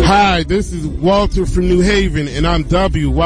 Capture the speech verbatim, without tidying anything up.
Hi, this is Walter from New Haven, and I'm W.